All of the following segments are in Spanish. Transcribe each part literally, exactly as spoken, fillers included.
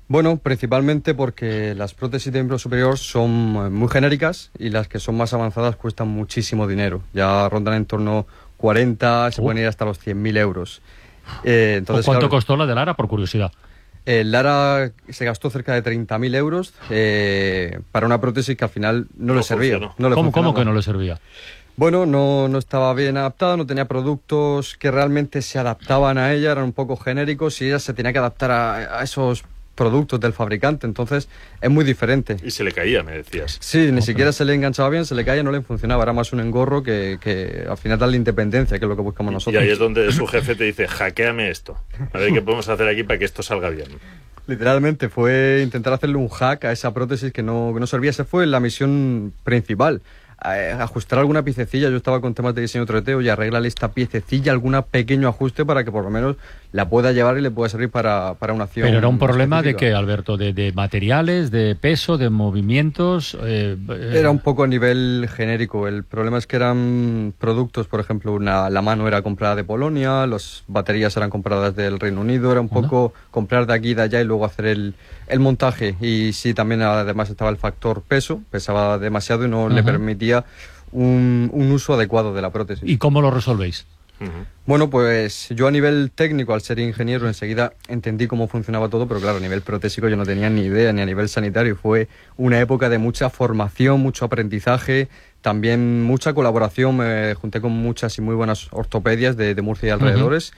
Bueno, principalmente porque las prótesis de miembro superior son muy genéricas y las que son más avanzadas cuestan muchísimo dinero. Ya rondan en torno a cuarenta, se Uh. pueden ir hasta los cien mil euros. Eh, entonces, ¿Cuánto claro, costó la de Lara, por curiosidad? el Lara se gastó cerca de treinta mil euros eh, para una prótesis que al final no, No le servía. funcionó. No le ¿Cómo, ¿Cómo funcionaba. que no le servía? Bueno, no, no estaba bien adaptada, no tenía productos que realmente se adaptaban a ella, eran un poco genéricos y ella se tenía que adaptar a, a esos productos del fabricante, entonces es muy diferente. Y se le caía, me decías. Sí, ni siquiera se le enganchaba bien, se le caía, no le funcionaba, era más un engorro que, que al final darle independencia, que es lo que buscamos Y nosotros. ahí es donde su jefe te dice, hackeame esto. A ver qué podemos hacer aquí para que esto salga bien. Literalmente fue intentar hacerle un hack a esa prótesis que no, que no servía. Esa fue la misión principal. Eh, ajustar alguna piececilla. Yo estaba con temas de diseño tres D, y arreglarle esta piececilla, algún pequeño ajuste para que por lo menos la pueda llevar y le pueda servir para, para una acción. Pero era un problema específica. de qué, Alberto, de, de materiales, de peso, de movimientos. Eh, eh, Era un poco a nivel genérico. El problema es que eran productos, por ejemplo, una, la mano era comprada de Polonia, las baterías eran compradas del Reino Unido, era un Anda. poco comprar de aquí y de allá y luego hacer el, el montaje. Y sí, también además estaba el factor peso, pesaba demasiado y no Ajá. le permitía un, un uso adecuado de la prótesis. ¿Y cómo lo resolvéis? Ujú. Bueno, pues yo a nivel técnico, al ser ingeniero, enseguida entendí cómo funcionaba todo, pero claro, a nivel protésico yo no tenía ni idea, ni a nivel sanitario. Fue una época de mucha formación, mucho aprendizaje, también mucha colaboración. Me junté con muchas y muy buenas ortopedias de, de Murcia y alrededores.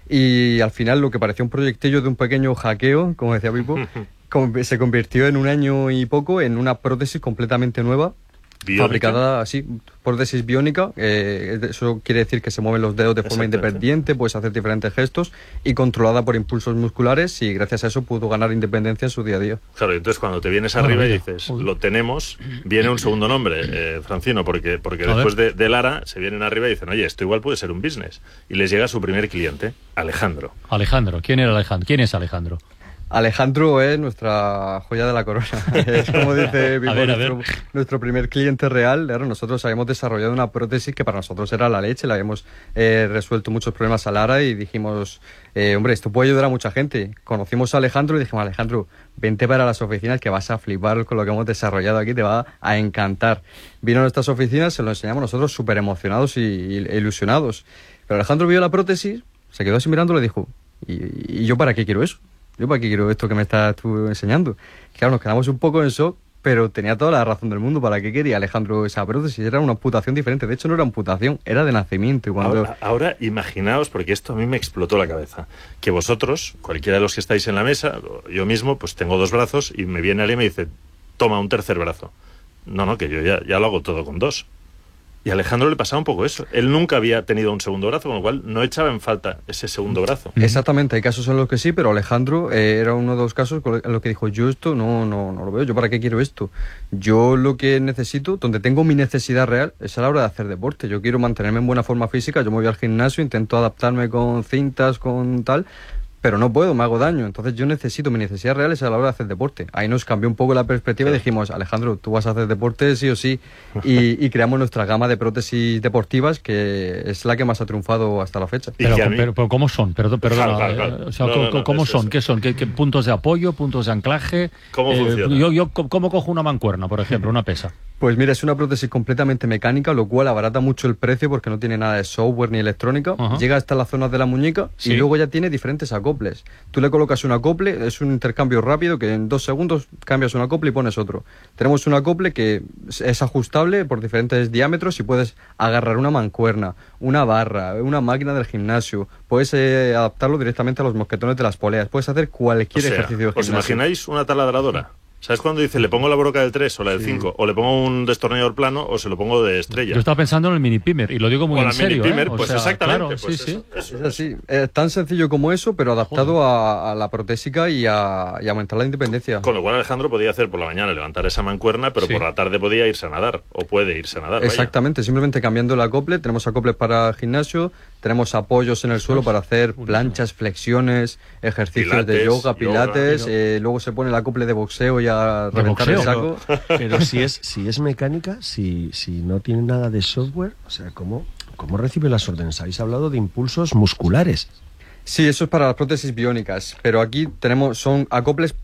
Y al final lo que parecía un proyectillo de un pequeño hackeo, como decía Pipo, con- se convirtió en un año y poco en una prótesis completamente nueva. Biónica. Fabricada así, prótesis biónica, eh, eso quiere decir que se mueven los dedos de forma Exactamente. independiente, puedes hacer diferentes gestos y controlada por impulsos musculares y gracias a eso pudo ganar independencia en su día a día. Claro, y entonces cuando te vienes arriba y Maravilla. dices, Uy. lo tenemos, viene un segundo nombre, eh, Francino, porque, porque A después ver. de, de Lara se vienen arriba y dicen, oye, esto igual puede ser un business. Y les llega su primer cliente, Alejandro. Alejandro. ¿Quién era Alejandro? ¿Quién es Alejandro? Alejandro es nuestra joya de la corona. Es como dice Pipo, A ver, a nuestro, ver. nuestro primer cliente real. Claro, nosotros habíamos desarrollado una prótesis que para nosotros era la leche. Le habíamos eh, resuelto muchos problemas a Lara y dijimos, eh, hombre, esto puede ayudar a mucha gente. Conocimos a Alejandro y dijimos, Alejandro, vente para las oficinas que vas a flipar con lo que hemos desarrollado aquí, te va a encantar. Vino a nuestras oficinas, se lo enseñamos nosotros súper emocionados y, y- e ilusionados. Pero Alejandro vio la prótesis, se quedó así mirando y le dijo, ¿y, y yo para qué quiero eso? ¿Yo para qué quiero esto que me estás tú enseñando? Claro, nos quedamos un poco en shock, pero tenía toda la razón del mundo. ¿Para qué quería Alejandro esa prótesis? Era una amputación diferente. De hecho, no era amputación, era de nacimiento. Y cuando... Ahora, ahora imaginaos, porque esto a mí me explotó la cabeza, que vosotros, cualquiera de los que estáis en la mesa, o yo mismo, pues tengo dos brazos y me viene alguien y me dice, toma un tercer brazo. No, no, que yo ya, ya lo hago todo con dos. Y a Alejandro le pasaba un poco eso. Él nunca había tenido un segundo brazo, con lo cual no echaba en falta ese segundo brazo. Exactamente, hay casos en los que sí, pero Alejandro eh, era uno de los casos en los que dijo, yo esto no, no, no lo veo, ¿yo para qué quiero esto? Yo lo que necesito, donde tengo mi necesidad real, es a la hora de hacer deporte. Yo quiero mantenerme en buena forma física, yo me voy al gimnasio, intento adaptarme con cintas, con tal, pero no puedo, me hago daño. Entonces yo necesito, mi necesidad real es a la hora de hacer deporte. Ahí nos cambió un poco la perspectiva y dijimos, Alejandro, tú vas a hacer deporte sí o sí. Y, y creamos nuestra gama de prótesis deportivas, que es la que más ha triunfado hasta la fecha. Y Pero, que a mí- pero, pero ¿cómo son? Perdón, perdona, Claro, claro, eh, claro. o sea, No, ¿cómo, no, no, cómo eso, son? eso. ¿Qué son? ¿Qué, qué puntos de apoyo, puntos de anclaje? ¿Cómo funciona? Yo, yo, ¿cómo cojo una mancuerna, por ejemplo, una pesa? Pues mira, es una prótesis completamente mecánica, lo cual abarata mucho el precio porque no tiene nada de software ni electrónica. Ajá. Llega hasta las zonas de la muñeca Sí. y luego ya tiene diferentes acoples. Tú le colocas un acople, es un intercambio rápido que en dos segundos cambias un acople y pones otro. Tenemos un acople que es- es ajustable por diferentes diámetros y puedes agarrar una mancuerna, una barra, una máquina del gimnasio. Puedes eh, adaptarlo directamente a los mosquetones de las poleas. Puedes hacer O cualquier sea, ejercicio de ¿os gimnasio. imagináis una taladradora? ¿Sabes cuando dice, le pongo la broca del tres o la del Sí. cinco? O le pongo un destornillador plano o se lo pongo de estrella. Yo estaba pensando en el mini pimer y lo digo muy O en la serio. mini pimer, ¿eh? O pues sea, exactamente. claro, pues sí, eso, sí. eso. Es así, es tan sencillo como eso, pero adaptado a, a la protésica y a, y a aumentar la independencia. Con lo cual Alejandro podía hacer por la mañana levantar esa mancuerna, pero Sí. por la tarde podía irse a nadar, o puede irse a nadar. vaya. Exactamente, simplemente cambiando el acople. Tenemos acoples para gimnasio, tenemos apoyos en el suelo para hacer planchas, flexiones, ejercicios Pilates, de yoga, yoga, pilates, yoga. eh, luego se pone el acople de boxeo y a reventar el boxeo? saco. Pero si es, si es mecánica, si, si no tiene nada de software, o sea, ¿cómo, ¿cómo recibe las órdenes? Habéis hablado de impulsos musculares. Sí, eso es para las prótesis biónicas, pero aquí tenemos son acoples